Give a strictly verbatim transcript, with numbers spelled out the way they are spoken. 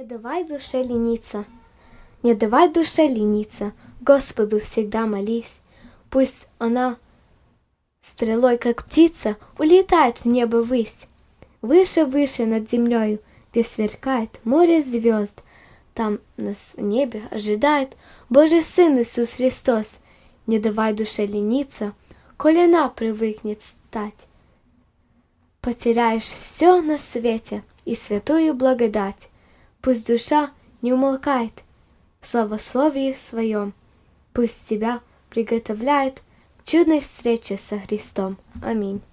Не давай душе лениться, не давай душе лениться, Господу всегда молись. Пусть она стрелой, как птица, улетает в небо ввысь. Выше-выше над землею, где сверкает море звезд, там нас в небе ожидает Божий Сын Иисус Христос. Не давай душе лениться, коль она привыкнет стать. Потеряешь все на свете и святую благодать. Пусть душа не умолкает в славословии своем. Пусть тебя приготовляет к чудной встрече со Христом. Аминь.